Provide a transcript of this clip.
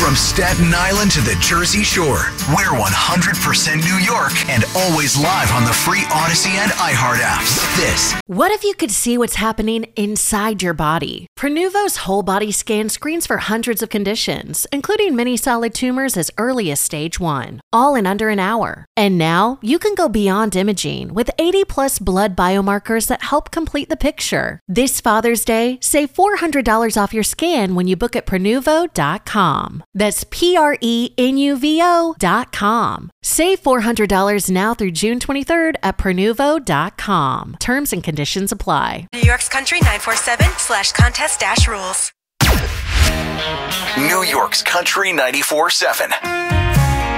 From Staten Island to the Jersey Shore, we're 100% New York and always live on the free Odyssey and iHeart apps. What if you could see what's happening inside your body? Prenuvo's whole body scan screens for hundreds of conditions, including many solid tumors as early as stage 1, all in under an hour. And now you can go beyond imaging with 80 plus blood biomarkers that help complete the picture. This Father's Day, save $400 off your scan when you book at Prenuvo.com. That's Prenuvo.com. Save $400 now through June 23rd at Prenuvo.com. Terms and conditions apply. New York's Country 947/contest-rules. New York's Country 94.7.